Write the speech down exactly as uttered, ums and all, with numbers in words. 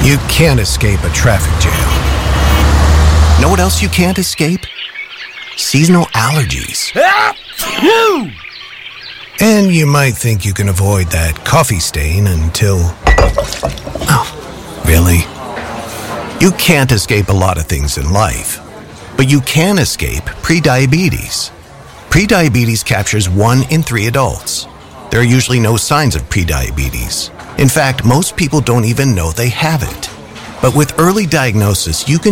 You can't escape a traffic jam. Know what else you can't escape? Seasonal allergies. And you might think you can avoid that coffee stain until... Oh, really? You can't escape a lot of things in life, but you can escape prediabetes. Prediabetes captures one in three adults. There are usually no signs of prediabetes. In fact, most people don't even know they have it. But with early diagnosis, you can